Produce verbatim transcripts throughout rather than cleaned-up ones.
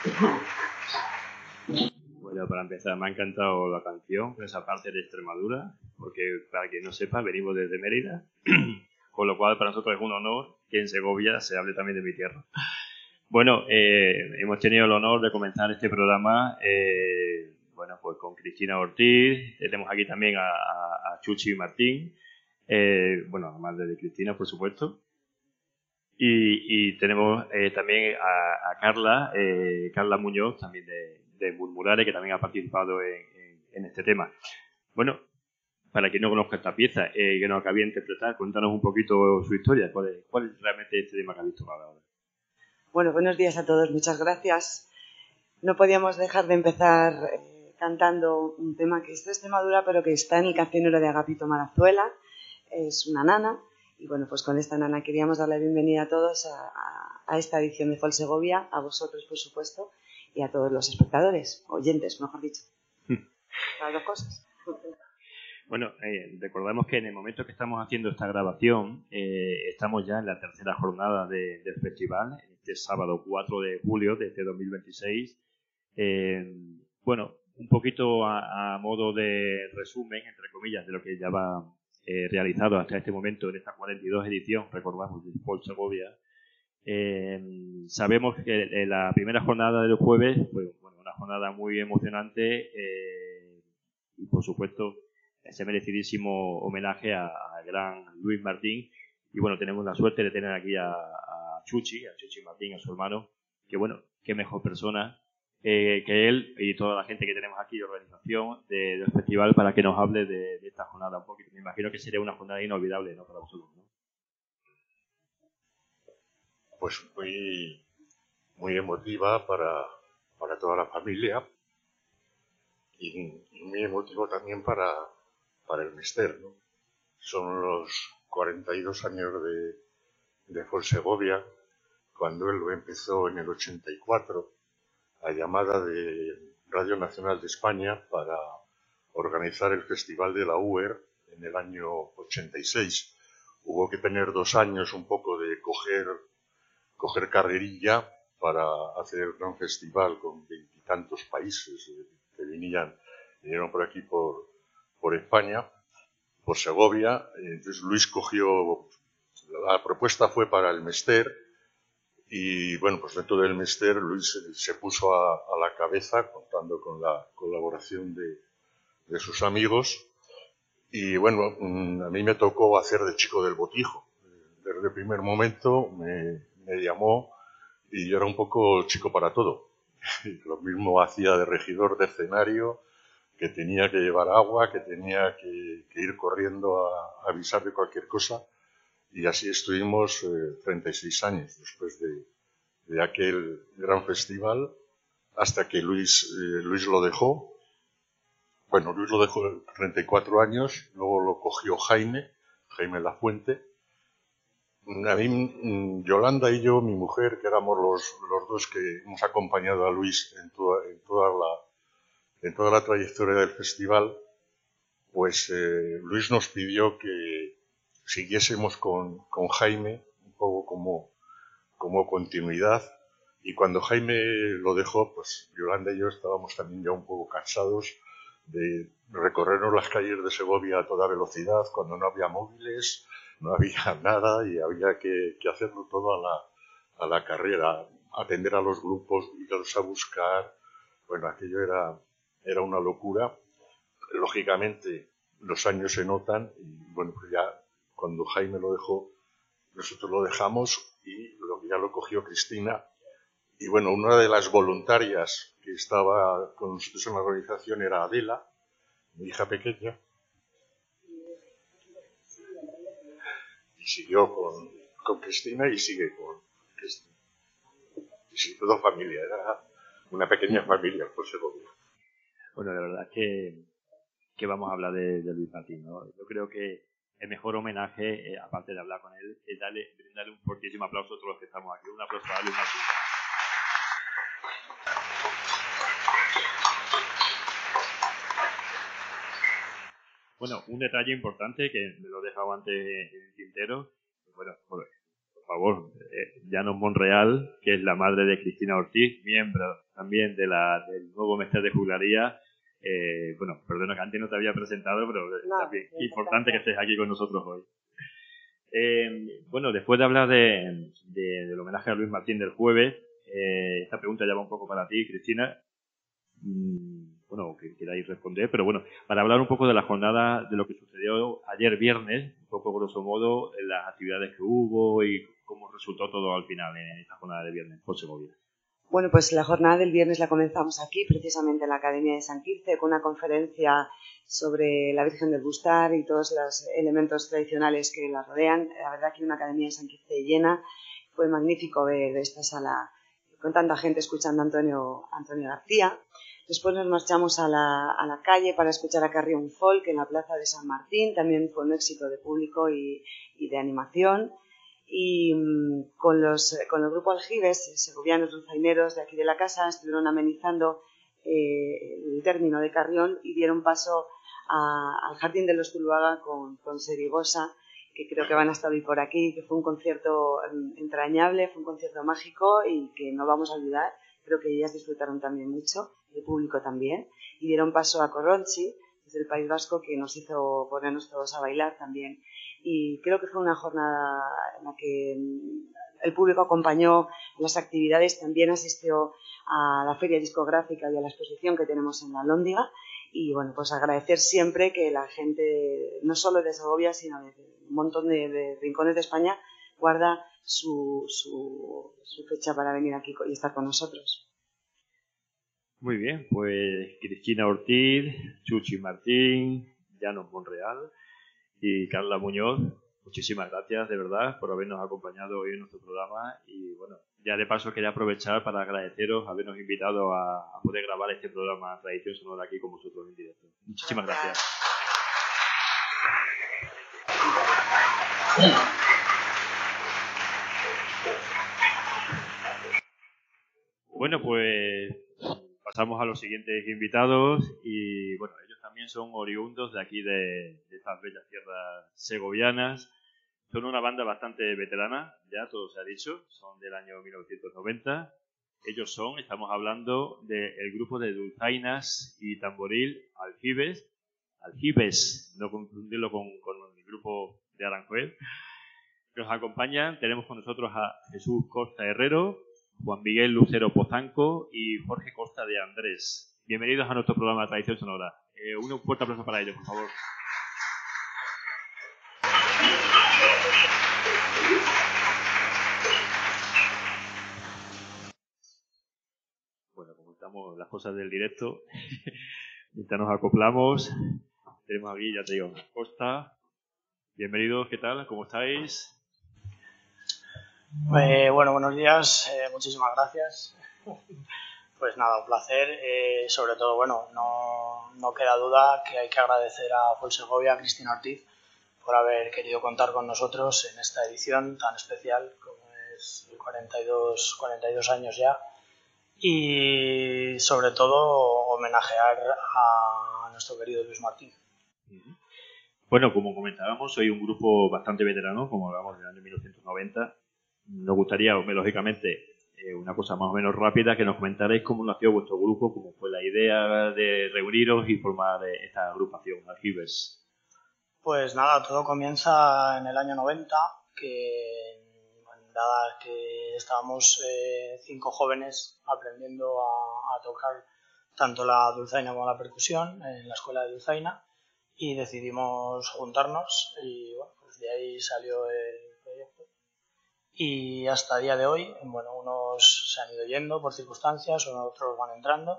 Bueno, para empezar, me ha encantado la canción, esa parte de Extremadura, porque para quien no sepa, venimos desde Mérida, con lo cual para nosotros es un honor que en Segovia se hable también de mi tierra. Bueno, eh, hemos tenido el honor de comenzar este programa, eh, bueno, pues con Cristina Ortiz, tenemos aquí también a, a, a Chuchi Martín, eh, bueno, además de Cristina, por supuesto. Y, y tenemos eh, también a, a Carla, eh, Carla Muñoz, también de, de Murmurare, que también ha participado en, en, en este tema. Bueno, para quien no conozca esta pieza, eh, que nos acabé de interpretar, cuéntanos un poquito su historia. ¿Cuál es, cuál es realmente este tema que habéis tomado ahora? Bueno, buenos días a todos, muchas gracias. No podíamos dejar de empezar eh, cantando un tema que es de Extremadura, pero que está en el cancionero de Agapito Marazuela. Es una nana. Y bueno, pues con esta nana queríamos dar la bienvenida a todos a, a, a esta edición de Folk Segovia, a vosotros, por supuesto, y a todos los espectadores, oyentes, mejor dicho. Las dos cosas. Bueno, eh, recordamos que en el momento que estamos haciendo esta grabación, eh, estamos ya en la tercera jornada de, del festival, este sábado cuatro de julio de este dos mil veintiséis. Eh, bueno, un poquito a, a modo de resumen, entre comillas, de lo que ya va eh, realizado hasta este momento en esta cuarenta y dos edición, recordamos, de Folk Segovia. Eh, sabemos que en la primera jornada del jueves fue bueno, una jornada muy emocionante eh, y, por supuesto, ese merecidísimo homenaje a, a gran Luis Martín. Y bueno, tenemos la suerte de tener aquí a, a Chuchi, a Chuchi Martín, a su hermano, que bueno, qué mejor persona eh, que él y toda la gente que tenemos aquí de organización de, del festival para que nos hable de, de esta jornada un poquito. Me imagino que sería una jornada inolvidable, ¿no?, para vosotros, ¿no? Pues muy, muy emotiva para, para toda la familia y, y muy emotivo también para, para el mister, ¿no? Son los cuarenta y dos años de, de Folk Segovia, cuando él lo empezó en el ochenta y cuatro, a llamada de Radio Nacional de España para organizar el Festival de la U E R en el año ochenta y seis. Hubo que tener dos años un poco de coger, coger carrerilla para hacer un festival con veintitantos países que vinían, vinieron por aquí por, por España, por Segovia. Entonces Luis cogió, la propuesta fue para el Mester, y bueno, pues dentro del Mester Luis se puso a, a la cabeza, contando con la colaboración de, de sus amigos. Y bueno, a mí me tocó hacer de chico del botijo. Desde el primer momento me, me llamó y yo era un poco chico para todo. Lo mismo hacía de regidor de escenario, que tenía que llevar agua, que tenía que, que ir corriendo a, a avisar de cualquier cosa. Y así estuvimos eh, treinta y seis años después de, de aquel gran festival, hasta que Luis, eh, Luis lo dejó. Bueno, Luis lo dejó treinta y cuatro años, luego lo cogió Jaime, Jaime Lafuente. A mí, Yolanda y yo, mi mujer, que éramos los, los dos que hemos acompañado a Luis en toda, en toda, la, en toda la trayectoria del festival, pues eh, Luis nos pidió que siguiésemos con, con Jaime, un poco como, como continuidad. Y cuando Jaime lo dejó, pues Yolanda y yo estábamos también ya un poco cansados de recorrernos las calles de Segovia a toda velocidad, cuando no había móviles, no había nada y había que, que hacerlo todo a la, a la carrera, atender a los grupos, irlos a buscar. Bueno, aquello era, era una locura. Lógicamente, los años se notan y bueno, pues ya cuando Jaime lo dejó, nosotros lo dejamos y lo, ya lo cogió Cristina. Y bueno, una de las voluntarias que estaba con nosotros en la organización era Adela, mi hija pequeña, y siguió con, con Cristina y sigue con Cristina. Y sí, toda familia, era una pequeña familia, por Segovia. Bueno, la verdad es que, que vamos a hablar de, de Luis Martín, ¿no? Yo creo que el mejor homenaje, eh, aparte de hablar con él, es darle, brindarle un fortísimo aplauso a todos los que estamos aquí. Un aplauso a Luis Martín. Bueno, un detalle importante que me lo he dejado antes en el tintero. Bueno, por favor, eh, Llanos Monreal, que es la madre de Cristina Ortiz, miembro también de la, del nuevo Mestre de Juglaría. Eh, bueno, perdona que antes no te había presentado, pero no, también es importante que estés aquí con nosotros hoy. Eh, bueno, después de hablar de, de, del homenaje a Luis Martín del jueves, eh, esta pregunta ya va un poco para ti, Cristina. Mm, bueno, que queráis responder, pero bueno, para hablar un poco de la jornada, de lo que sucedió ayer viernes, un poco grosso modo, en las actividades que hubo y cómo resultó todo al final en esta jornada de viernes por Segovia. Bueno, pues la jornada del viernes la comenzamos aquí, precisamente en la Academia de San Quirce, con una conferencia sobre la Virgen del Bustar y todos los elementos tradicionales que la rodean. La verdad que una Academia de San Quirce llena, fue magnífico ver esta sala con tanta gente escuchando a Antonio, Antonio García. Después nos marchamos a la, a la calle para escuchar a Carrión Folk en la Plaza de San Martín, también fue un éxito de público y, y de animación. Y mmm, con, los, con el grupo Aljibes, segovianos dulzaineros de aquí de la casa, estuvieron amenizando eh, el término de Carrión y dieron paso a, al Jardín de los Zuluaga con, con Serigosa, que creo que van a estar hoy por aquí, que fue un concierto entrañable, fue un concierto mágico y que no vamos a olvidar. Creo que ellas disfrutaron también mucho, el público también, y dieron paso a Corronchi, desde el País Vasco, que nos hizo ponernos todos a bailar también. Y creo que fue una jornada en la que el público acompañó las actividades, también asistió a la feria discográfica y a la exposición que tenemos en la Alhóndiga. Y bueno, pues agradecer siempre que la gente, no solo de Segovia, sino de un montón de, de rincones de España, guarda su, su, su fecha para venir aquí y estar con nosotros. Muy bien, pues Cristina Ortiz, Chuchi Martín, Llanos Monreal y Carla Muñoz, muchísimas gracias de verdad por habernos acompañado hoy en nuestro programa. Y bueno, ya de paso quería aprovechar para agradeceros habernos invitado a, a poder grabar este programa Tradición Sonora aquí con vosotros en directo. Muchísimas gracias. Bueno, pues pasamos a los siguientes invitados y bueno, ellos también son oriundos de aquí de, de estas bellas tierras segovianas. Son una banda bastante veterana, ya todo se ha dicho, son del año mil novecientos noventa. Ellos son, estamos hablando del grupo de dulzainas y tamboril Aljibes, Aljibes, no confundirlo con, con el grupo de Aranjuez. Nos acompañan, tenemos con nosotros a Jesús Costa Herrero, Juan Miguel Lucero Pozanco y Jorge Costa de Andrés. Bienvenidos a nuestro programa Tradición Sonora. Eh, un fuerte aplauso para ellos, por favor. Bueno, como estamos las cosas del directo, mientras nos acoplamos, tenemos aquí, ya te digo, Costa. Bienvenidos, ¿qué tal? ¿Cómo estáis? Eh, bueno, buenos días, eh, muchísimas gracias. Pues nada, un placer. Eh, sobre todo, bueno, no, no queda duda que hay que agradecer a Folk Segovia, a Cristina Ortiz, por haber querido contar con nosotros en esta edición tan especial, como es cuarenta y dos, cuarenta y dos años ya. Y sobre todo, homenajear a nuestro querido Luis Martín. Bueno, como comentábamos, soy un grupo bastante veterano, como hablamos del año mil novecientos noventa. Nos gustaría, lógicamente, eh, una cosa más o menos rápida, que nos comentarais cómo nació vuestro grupo, cómo fue la idea de reuniros y formar esta agrupación, Aljibes. Pues nada, todo comienza en el año noventa, que dada que estábamos eh, cinco jóvenes aprendiendo a, a tocar tanto la dulzaina como la percusión en la escuela de dulzaina, y decidimos juntarnos y bueno, pues de ahí salió el proyecto. Y hasta el día de hoy, bueno, unos se han ido yendo por circunstancias, otros van entrando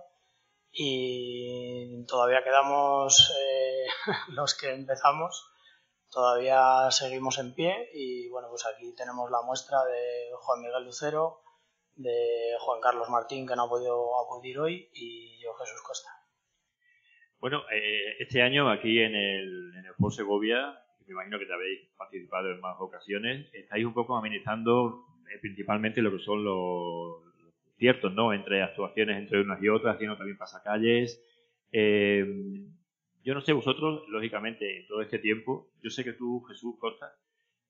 y todavía quedamos eh, los que empezamos, todavía seguimos en pie y bueno, pues aquí tenemos la muestra de Juan Miguel Lucero, de Juan Carlos Martín, que no ha podido acudir hoy, y yo, Jesús Costa. Bueno, eh, este año aquí en el, en el Folk Segovia, me imagino que te habéis participado en más ocasiones, estáis un poco amenizando eh, principalmente lo que son los, los conciertos, ¿no? Entre actuaciones entre unas y otras, haciendo también pasacalles. Eh, yo no sé, vosotros, lógicamente, en todo este tiempo, yo sé que tú, Jesús Costa,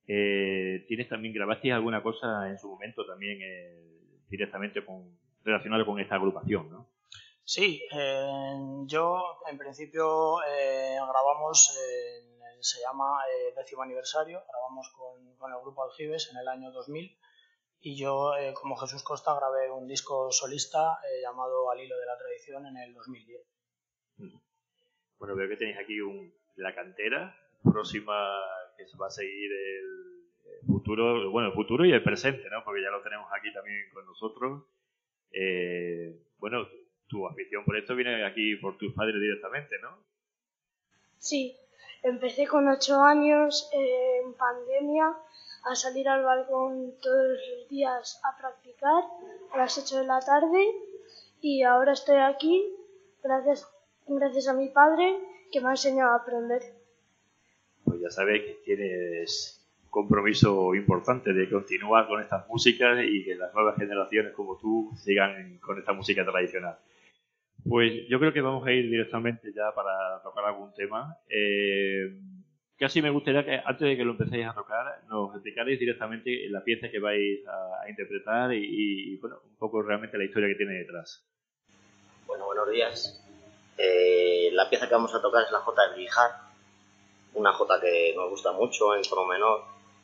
Eh, ¿Tienes también, grabaste alguna cosa en su momento también eh, directamente con, relacionado con esta agrupación, ¿no? Sí, eh, yo en principio eh, grabamos, eh, se llama eh, décimo aniversario, grabamos con, con el grupo Aljibes en el año dos mil y yo eh, como Jesús Costa grabé un disco solista eh, llamado Al hilo de la tradición en el dos mil diez. Bueno, veo que tenéis aquí un, la cantera próxima que se va a seguir el futuro, bueno, el futuro y el presente, ¿no? Porque ya lo tenemos aquí también con nosotros. Eh, bueno, tu afición por esto viene aquí por tus padres directamente, ¿no? Sí, empecé con ocho años eh, en pandemia a salir al balcón todos los días a practicar a las ocho de la tarde y ahora estoy aquí gracias, gracias a mi padre que me ha enseñado a aprender. Pues ya sabes que tienes un compromiso importante de continuar con estas músicas y que las nuevas generaciones como tú sigan con esta música tradicional. Pues yo creo que vamos a ir directamente ya para tocar algún tema. Eh, casi me gustaría que antes de que lo empecéis a tocar nos explicarais directamente la pieza que vais a, a interpretar y, y bueno, un poco realmente la historia que tiene detrás. Bueno, buenos días. Eh, la pieza que vamos a tocar es la jota de Brijar, una jota que nos gusta mucho en tono menor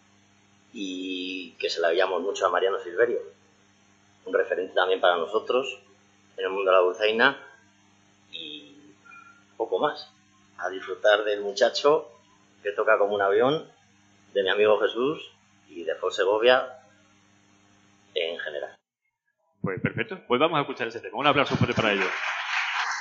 y que se la veíamos mucho a Mariano Silverio, un referente también para nosotros en el mundo de la dulzaina. Y poco más, a disfrutar del muchacho que toca como un avión, de mi amigo Jesús y de Ford Segovia en general. Pues perfecto, pues vamos a escuchar ese tema. Un aplauso fuerte para ellos.